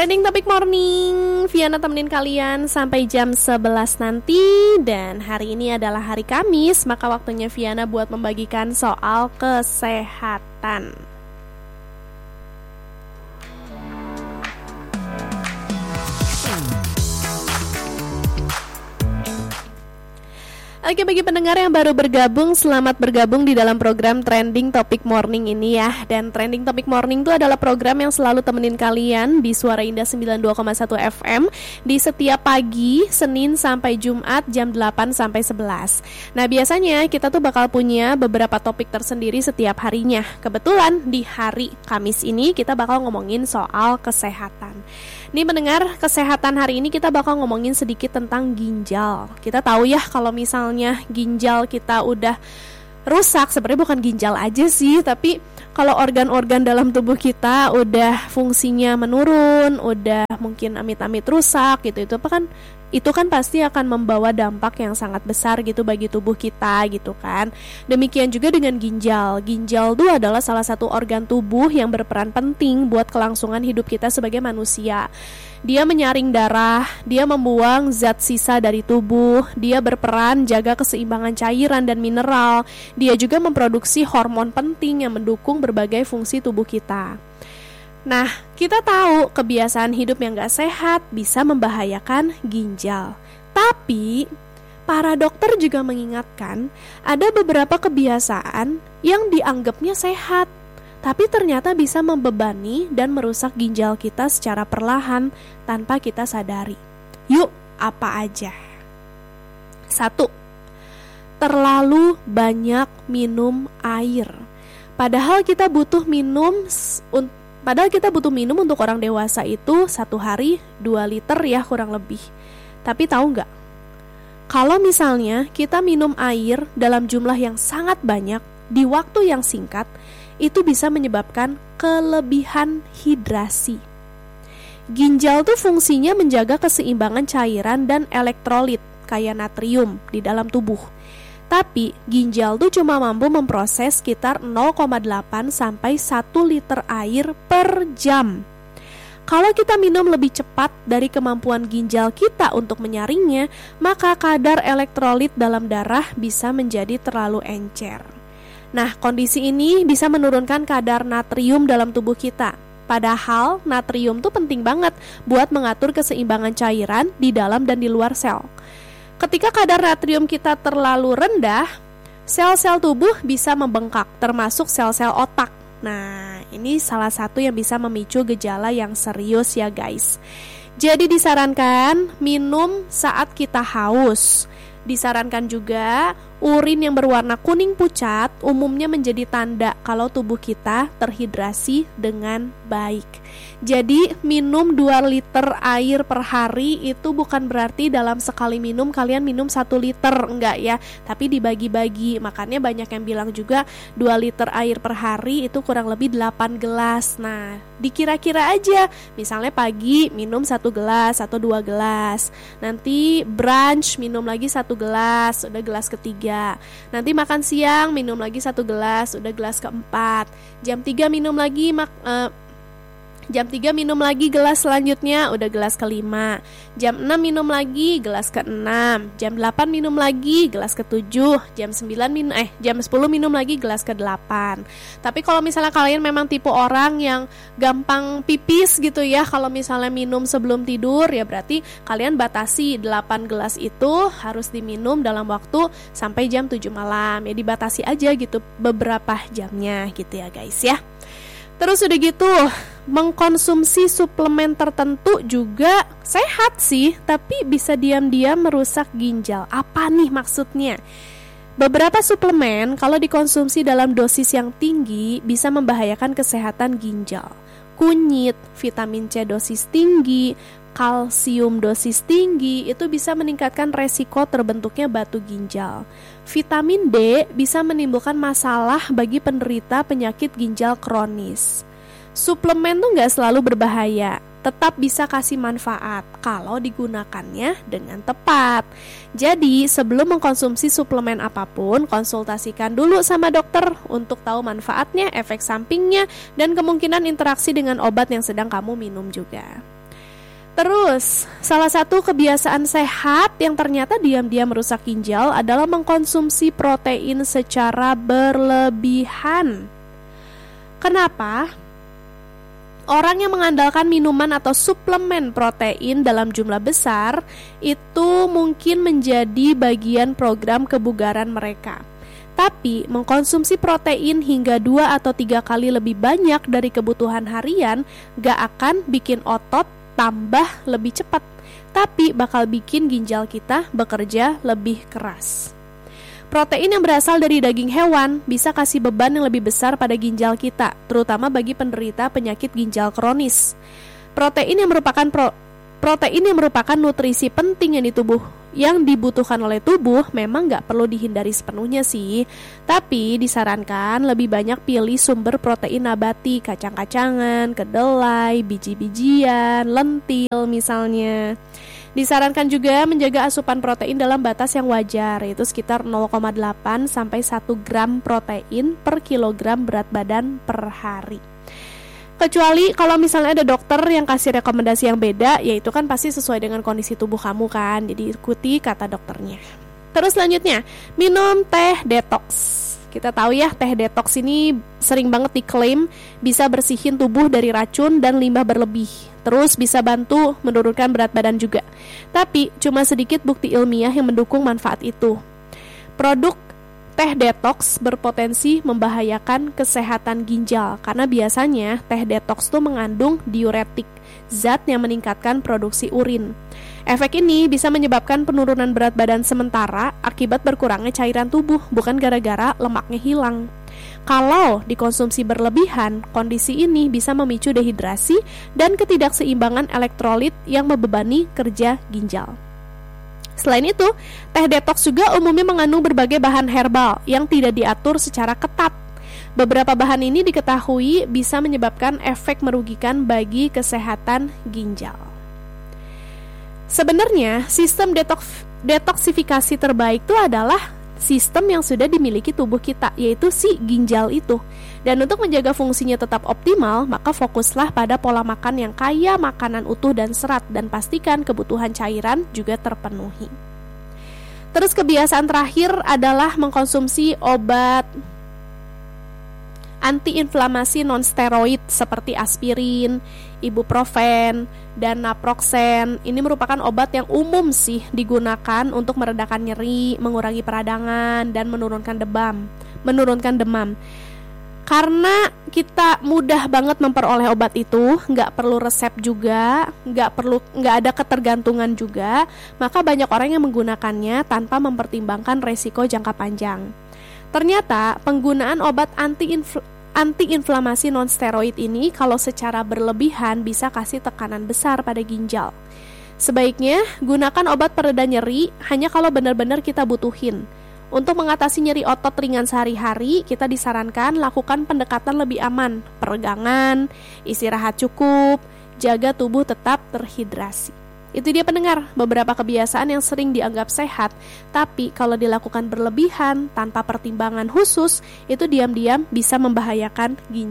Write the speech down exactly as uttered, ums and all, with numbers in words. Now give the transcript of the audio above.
Trending Topic Morning, Viana temenin kalian sampai jam sebelas nanti. Dan hari ini adalah hari Kamis, maka waktunya Viana buat membagikan soal kesehatan. Oke, bagi pendengar yang baru bergabung, selamat bergabung di dalam program Trending Topic Morning ini ya. Dan Trending Topic Morning itu adalah program yang selalu temenin kalian di Suara Indah sembilan puluh dua koma satu F M di setiap pagi, Senin sampai Jumat jam delapan sampai sebelas. Nah, biasanya kita tuh bakal punya beberapa topik tersendiri setiap harinya. Kebetulan di hari Kamis ini kita bakal ngomongin soal kesehatan. Nih pendengar, kesehatan hari ini kita bakal ngomongin sedikit tentang ginjal. Kita tahu ya kalau misalnya ginjal kita udah rusak, sebenarnya bukan ginjal aja sih, tapi kalau organ-organ dalam tubuh kita udah fungsinya menurun, udah mungkin amit-amit rusak gitu, itu apa kan itu kan pasti akan membawa dampak yang sangat besar gitu bagi tubuh kita gitu kan. Demikian juga dengan ginjal. Ginjal itu adalah salah satu organ tubuh yang berperan penting buat kelangsungan hidup kita sebagai manusia. Dia menyaring darah, dia membuang zat sisa dari tubuh, dia berperan jaga keseimbangan cairan dan mineral, dia juga memproduksi hormon penting yang mendukung berbagai fungsi tubuh kita. Nah, kita tahu kebiasaan hidup yang gak sehat bisa membahayakan ginjal. Tapi, para dokter juga mengingatkan ada beberapa kebiasaan yang dianggapnya sehat, tapi ternyata bisa membebani dan merusak ginjal kita secara perlahan tanpa kita sadari. Yuk, apa aja? Satu, terlalu banyak minum air. Padahal kita butuh minum untuk Padahal kita butuh minum untuk orang dewasa itu satu hari dua liter ya kurang lebih. Tapi tahu nggak? Kalau misalnya kita minum air dalam jumlah yang sangat banyak di waktu yang singkat, itu bisa menyebabkan kelebihan hidrasi. Ginjal tuh fungsinya menjaga keseimbangan cairan dan elektrolit kayak natrium di dalam tubuh. Tapi ginjal tuh cuma mampu memproses sekitar nol koma delapan sampai satu liter air per jam. Kalau kita minum lebih cepat dari kemampuan ginjal kita untuk menyaringnya, maka kadar elektrolit dalam darah bisa menjadi terlalu encer. Nah, kondisi ini bisa menurunkan kadar natrium dalam tubuh kita. Padahal natrium tuh penting banget buat mengatur keseimbangan cairan di dalam dan di luar sel. Ketika kadar natrium kita terlalu rendah, sel-sel tubuh bisa membengkak, termasuk sel-sel otak. Nah, ini salah satu yang bisa memicu gejala yang serius ya guys. Jadi disarankan minum saat kita haus. Disarankan juga urin yang berwarna kuning pucat umumnya menjadi tanda kalau tubuh kita terhidrasi dengan baik. Jadi minum dua liter air per hari itu bukan berarti dalam sekali minum kalian minum satu liter, enggak ya, tapi dibagi-bagi. Makanya banyak yang bilang juga dua liter air per hari itu kurang lebih delapan gelas. Nah, dikira-kira aja, misalnya pagi minum satu gelas atau dua gelas, nanti brunch minum lagi satu gelas, udah gelas ketiga, nanti makan siang minum lagi satu gelas, udah gelas keempat, jam tiga minum lagi mak uh, Jam tiga minum lagi gelas selanjutnya, udah gelas kelima. Jam enam minum lagi gelas keenam. Jam delapan minum lagi gelas ketujuh. Jam sembilan minum eh jam sepuluh minum lagi gelas kedelapan. Tapi kalau misalnya kalian memang tipe orang yang gampang pipis gitu ya, kalau misalnya minum sebelum tidur, ya berarti kalian batasi delapan gelas itu harus diminum dalam waktu sampai jam tujuh malam. Ya dibatasi aja gitu beberapa jamnya gitu ya guys ya. Terus udah gitu, mengkonsumsi suplemen tertentu juga sehat sih, tapi bisa diam-diam merusak ginjal. Apa nih maksudnya? Beberapa suplemen kalau dikonsumsi dalam dosis yang tinggi bisa membahayakan kesehatan ginjal. Kunyit, vitamin C dosis tinggi, kalsium dosis tinggi itu bisa meningkatkan resiko terbentuknya batu ginjal. Vitamin D bisa menimbulkan masalah bagi penderita penyakit ginjal kronis. Suplemen tuh nggak selalu berbahaya, tetap bisa kasih manfaat kalau digunakannya dengan tepat. Jadi sebelum mengkonsumsi suplemen apapun, konsultasikan dulu sama dokter untuk tahu manfaatnya, efek sampingnya, dan kemungkinan interaksi dengan obat yang sedang kamu minum juga. Terus, salah satu kebiasaan sehat yang ternyata diam-diam merusak ginjal adalah mengkonsumsi protein secara berlebihan. Kenapa? Orang yang mengandalkan minuman atau suplemen protein dalam jumlah besar itu mungkin menjadi bagian program kebugaran mereka. Tapi mengkonsumsi protein hingga dua atau tiga kali lebih banyak dari kebutuhan harian gak akan bikin otot tambah lebih cepat, tapi bakal bikin ginjal kita bekerja lebih keras. Protein yang berasal dari daging hewan bisa kasih beban yang lebih besar pada ginjal kita, terutama bagi penderita penyakit ginjal kronis. Protein yang merupakan pro, protein yang merupakan nutrisi penting yang di tubuh yang dibutuhkan oleh tubuh memang nggak perlu dihindari sepenuhnya sih. Tapi disarankan lebih banyak pilih sumber protein nabati, kacang-kacangan, kedelai, biji-bijian, lentil misalnya. Disarankan juga menjaga asupan protein dalam batas yang wajar, yaitu sekitar nol koma delapan sampai satu gram protein per kilogram berat badan per hari. Kecuali kalau misalnya ada dokter yang kasih rekomendasi yang beda, ya itu kan pasti sesuai dengan kondisi tubuh kamu kan. Jadi ikuti kata dokternya. Terus selanjutnya, minum teh detox. Kita tahu ya, teh detox ini sering banget diklaim bisa bersihin tubuh dari racun dan limbah berlebih. Terus bisa bantu menurunkan berat badan juga. Tapi cuma sedikit bukti ilmiah yang mendukung manfaat itu. Produk teh detox berpotensi membahayakan kesehatan ginjal karena biasanya teh detox itu mengandung diuretik, zat yang meningkatkan produksi urin. Efek ini bisa menyebabkan penurunan berat badan sementara akibat berkurangnya cairan tubuh, bukan gara-gara lemaknya hilang. Kalau dikonsumsi berlebihan, kondisi ini bisa memicu dehidrasi dan ketidakseimbangan elektrolit yang membebani kerja ginjal. Selain itu, teh detox juga umumnya mengandung berbagai bahan herbal yang tidak diatur secara ketat. Beberapa bahan ini diketahui bisa menyebabkan efek merugikan bagi kesehatan ginjal. Sebenarnya, sistem detox, detoksifikasi terbaik itu adalah sistem yang sudah dimiliki tubuh kita, yaitu si ginjal itu. Dan untuk menjaga fungsinya tetap optimal, maka fokuslah pada pola makan yang kaya makanan utuh dan serat, dan pastikan kebutuhan cairan juga terpenuhi. Terus kebiasaan terakhir adalah mengkonsumsi obat antiinflamasi non-steroid seperti aspirin, ibuprofen, dan naproxen. Ini merupakan obat yang umum sih digunakan untuk meredakan nyeri, mengurangi peradangan, dan menurunkan demam. Menurunkan demam. Karena kita mudah banget memperoleh obat itu, nggak perlu resep juga, nggak perlu, nggak ada ketergantungan juga, maka banyak orang yang menggunakannya tanpa mempertimbangkan resiko jangka panjang. Ternyata penggunaan obat anti-infl- anti-inflamasi non-steroid ini kalau secara berlebihan bisa kasih tekanan besar pada ginjal. Sebaiknya gunakan obat pereda nyeri hanya kalau benar-benar kita butuhin. Untuk mengatasi nyeri otot ringan sehari-hari, kita disarankan lakukan pendekatan lebih aman, peregangan, istirahat cukup, jaga tubuh tetap terhidrasi. Itu dia pendengar, beberapa kebiasaan yang sering dianggap sehat, tapi kalau dilakukan berlebihan tanpa pertimbangan khusus, itu diam-diam bisa membahayakan ginjal.